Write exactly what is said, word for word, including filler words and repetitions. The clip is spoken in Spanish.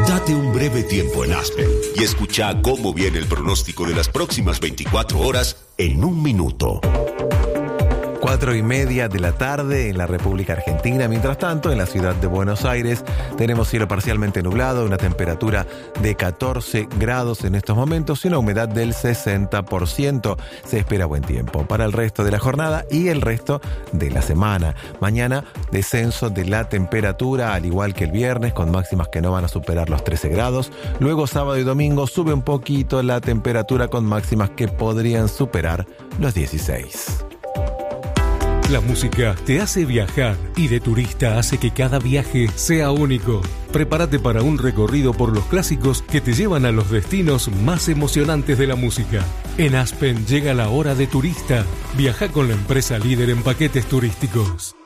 Date un breve tiempo en Aspen y escucha cómo viene el pronóstico de las próximas veinticuatro horas en un minuto. Cuatro y media de la tarde en la República Argentina. Mientras tanto, en la ciudad de Buenos Aires tenemos cielo parcialmente nublado, una temperatura de catorce grados en estos momentos y una humedad del sesenta por ciento. Se espera buen tiempo para el resto de la jornada y el resto de la semana. Mañana, descenso de la temperatura, al igual que el viernes, con máximas que no van a superar los trece grados. Luego, sábado y domingo, sube un poquito la temperatura con máximas que podrían superar los dieciséis. La música te hace viajar y de turista hace que cada viaje sea único. Prepárate para un recorrido por los clásicos que te llevan a los destinos más emocionantes de la música. En Aspen llega la hora de turista. Viaja con la empresa líder en paquetes turísticos.